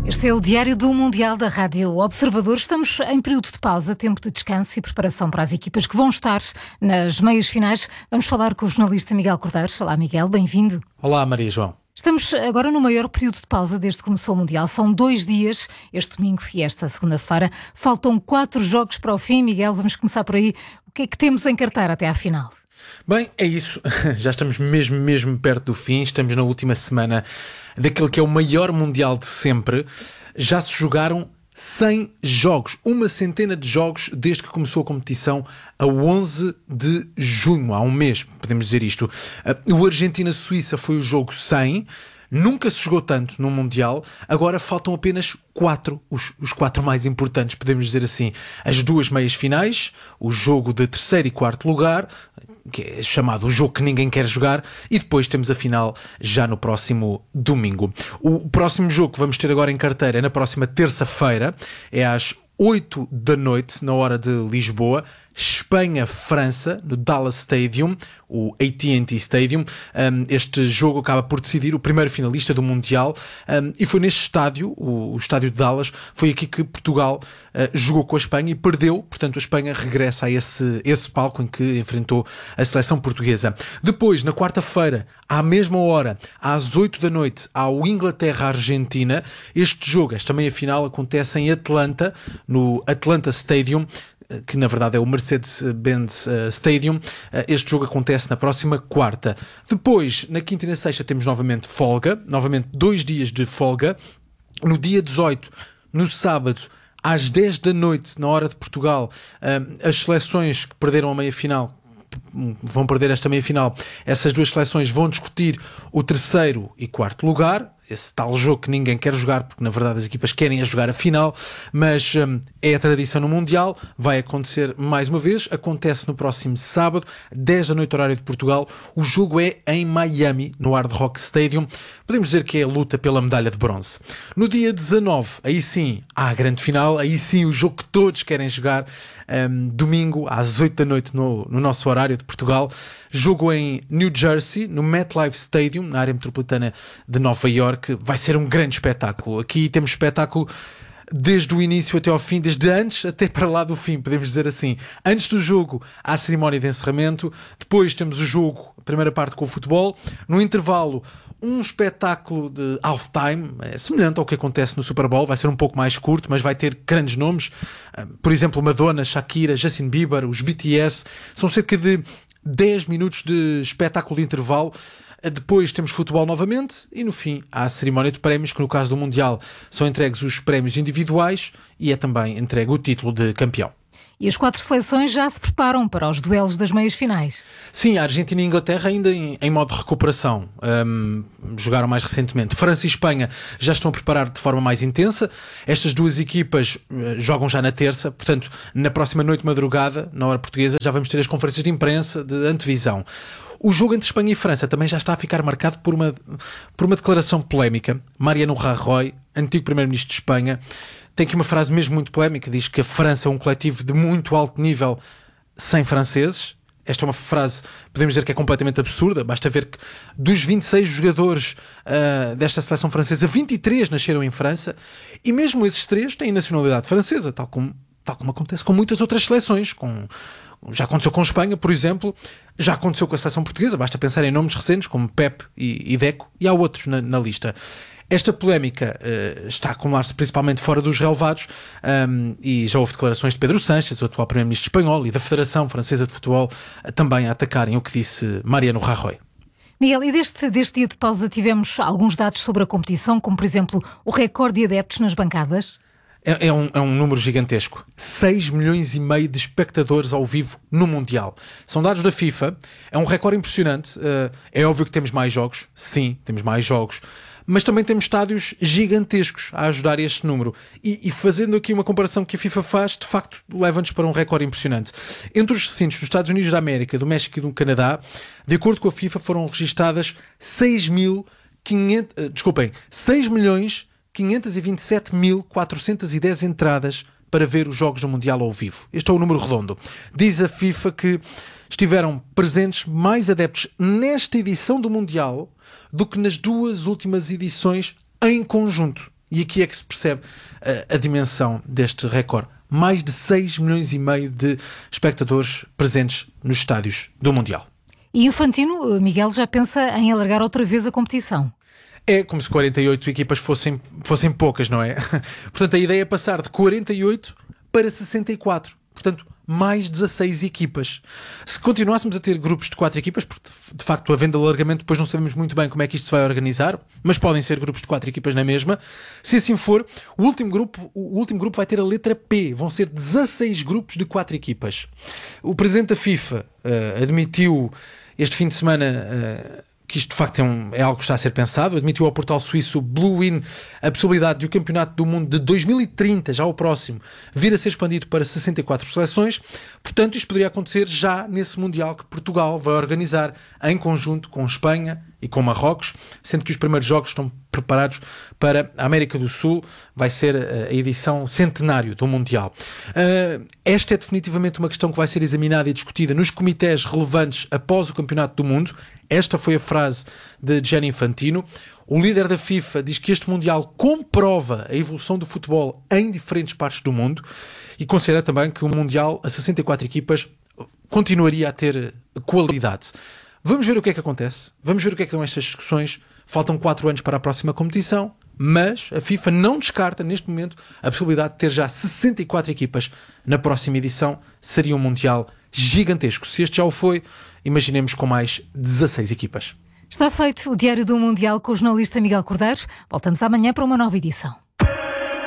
Este é o Diário do Mundial da Rádio Observador. Estamos em período de pausa, tempo de descanso e preparação para as equipas que vão estar nas meias finais. Vamos falar com o jornalista Miguel Cordeiro. Olá, Miguel, bem-vindo. Olá, Maria João. Estamos agora no maior período de pausa desde que começou o Mundial. São 2 dias, este domingo e esta segunda-feira. Faltam 4 jogos para o fim. Miguel, vamos começar por aí. O que é que temos a encartar até à final? Bem, é isso. Já estamos mesmo perto do fim. Estamos na última semana daquele que é o maior Mundial de sempre. Já se jogaram 100 jogos, uma centena de jogos desde que começou a competição a 11 de junho, há um mês, podemos dizer isto. O Argentina-Suíça foi o jogo 100, nunca se jogou tanto num Mundial, agora faltam apenas 4, os 4 mais importantes, podemos dizer assim. As 2 meias finais, o jogo de terceiro e quarto lugar, que é chamado o jogo que ninguém quer jogar, e depois temos a final já no próximo domingo. O próximo jogo que vamos ter agora em carteira é na próxima terça-feira, é às 8 da noite, na hora de Lisboa, Espanha-França, no Dallas Stadium, o AT&T Stadium. Este jogo acaba por decidir o primeiro finalista do Mundial, e foi neste estádio, o estádio de Dallas, foi aqui que Portugal jogou com a Espanha e perdeu. Portanto, a Espanha regressa a esse palco em que enfrentou a seleção portuguesa. Depois, na quarta-feira, à mesma hora, às 8 da noite, há o Inglaterra-Argentina. Este jogo, esta meia-final, acontece em Atlanta, no Atlanta Stadium, que na verdade é o Mercedes-Benz Stadium. Este jogo acontece na próxima quarta. Depois, na quinta e na sexta, temos novamente folga, novamente 2 dias de folga. No dia 18, no sábado, às 10 da noite, na hora de Portugal, as seleções que perderam a meia-final vão perder esta meia-final. Essas 2 seleções vão discutir o terceiro e quarto lugar, esse tal jogo que ninguém quer jogar, porque na verdade as equipas querem jogar a final, mas é a tradição no Mundial, vai acontecer mais uma vez, acontece no próximo sábado, 10 da noite horário de Portugal. O jogo é em Miami, no Hard Rock Stadium. Podemos dizer que é a luta pela medalha de bronze. No dia 19, aí sim há a grande final, aí sim o jogo que todos querem jogar, domingo às 8 da noite no nosso horário de Portugal. Jogo em New Jersey, no MetLife Stadium, na área metropolitana de Nova York. Vai ser um grande espetáculo. Aqui temos espetáculo desde o início até ao fim, desde antes até para lá do fim, podemos dizer assim. Antes do jogo há a cerimónia de encerramento, depois temos o jogo, a primeira parte com o futebol, no intervalo um espetáculo de halftime, semelhante ao que acontece no Super Bowl, vai ser um pouco mais curto, mas vai ter grandes nomes, por exemplo Madonna, Shakira, Justin Bieber, os BTS. São cerca de 10 minutos de espetáculo de intervalo. Depois temos futebol novamente e no fim há a cerimónia de prémios, que no caso do Mundial são entregues os prémios individuais e é também entregue o título de campeão. E as 4 seleções já se preparam para os duelos das meias finais. Sim, a Argentina e a Inglaterra ainda em modo de recuperação. Jogaram mais recentemente. França e Espanha já estão a preparar de forma mais intensa. Estas 2 equipas jogam já na terça, portanto, na próxima noite madrugada, na hora portuguesa, já vamos ter as conferências de imprensa de antevisão. O jogo entre Espanha e França também já está a ficar marcado por uma declaração polémica. Mariano Rajoy, antigo primeiro-ministro de Espanha, tem aqui uma frase mesmo muito polémica, diz que a França é um coletivo de muito alto nível sem franceses. Esta é uma frase, podemos dizer que é completamente absurda. Basta ver que dos 26 jogadores desta seleção francesa, 23 nasceram em França, e mesmo esses 3 têm nacionalidade francesa, tal como acontece com muitas outras seleções. Já aconteceu com a Espanha, por exemplo, já aconteceu com a seleção portuguesa, basta pensar em nomes recentes como Pep e Deco, e há outros na lista. Esta polémica está a acumular-se principalmente fora dos relevados, e já houve declarações de Pedro Sánchez, o atual primeiro-ministro espanhol, e da Federação Francesa de Futebol, também a atacarem o que disse Mariano Rajoy. Miguel, e deste dia de pausa tivemos alguns dados sobre a competição, como por exemplo o recorde de adeptos nas bancadas? É um número gigantesco. 6 milhões e meio de espectadores ao vivo no Mundial. São dados da FIFA. É um recorde impressionante. É óbvio que temos mais jogos. Sim, temos mais jogos. Mas também temos estádios gigantescos a ajudar a este número. E fazendo aqui uma comparação que a FIFA faz, de facto, leva-nos para um recorde impressionante. Entre os recintos dos Estados Unidos da América, do México e do Canadá, de acordo com a FIFA, foram registadas 6.527.410 entradas para ver os Jogos do Mundial ao vivo. Este é o número redondo. Diz a FIFA que estiveram presentes mais adeptos nesta edição do Mundial do que nas 2 últimas edições em conjunto. E aqui é que se percebe a dimensão deste recorde. Mais de 6 milhões e meio de espectadores presentes nos estádios do Mundial. E Infantino, Miguel, já pensa em alargar outra vez a competição. É como se 48 equipas fossem poucas, não é? Portanto, a ideia é passar de 48 para 64. Portanto, mais 16 equipas. Se continuássemos a ter grupos de 4 equipas, porque de facto, havendo alargamento, depois não sabemos muito bem como é que isto se vai organizar, mas podem ser grupos de 4 equipas na mesma. Se assim for, o último grupo vai ter a letra P. Vão ser 16 grupos de 4 equipas. O presidente da FIFA admitiu este fim de semana que isto de facto é algo que está a ser pensado. Admitiu ao portal suíço Bluewin a possibilidade de o Campeonato do Mundo de 2030, já o próximo, vir a ser expandido para 64 seleções. Portanto, isto poderia acontecer já nesse Mundial que Portugal vai organizar em conjunto com Espanha e com Marrocos, sendo que os primeiros jogos estão preparados para a América do Sul. Vai ser a edição centenário do Mundial. Esta é definitivamente uma questão que vai ser examinada e discutida nos comitês relevantes após o Campeonato do Mundo. Esta foi a frase de Gianni Infantino. O líder da FIFA diz que este Mundial comprova a evolução do futebol em diferentes partes do mundo e considera também que o Mundial a 64 equipas continuaria a ter qualidade. Vamos ver o que é que acontece. Vamos ver o que é que dão estas discussões. Faltam 4 anos para a próxima competição, mas a FIFA não descarta neste momento a possibilidade de ter já 64 equipas na próxima edição. Seria um Mundial gigantesco. Se este já o foi, imaginemos com mais 16 equipas. Está feito o Diário do Mundial com o jornalista Miguel Cordeiro. Voltamos amanhã para uma nova edição.